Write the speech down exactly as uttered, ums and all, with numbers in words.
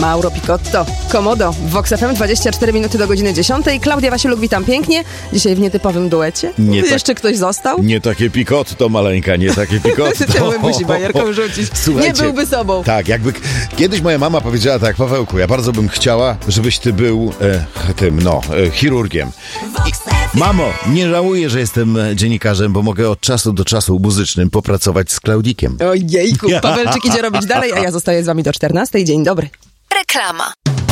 Mauro Picotto, Komodo, Vox F M, dwadzieścia cztery minuty do godziny dziesiątej. Klaudia Wasiuluk, witam pięknie. Dzisiaj w nietypowym duecie. Nie Jeszcze tak, ktoś został? Nie takie Picotto, maleńka, nie takie Picotto. Ty musi bajerką rzucić. Nie byłby sobą. Tak, jakby kiedyś moja mama powiedziała tak: Pawełku, ja bardzo bym chciała, żebyś ty był e, tym, no, e, chirurgiem. I, mamo, nie żałuję, że jestem dziennikarzem, bo mogę od czasu do czasu muzycznym popracować z Klaudikiem. Ojejku, Pawełczyk idzie robić dalej, a ja zostaję z wami do czternastej. Dzień dobry. Reklama.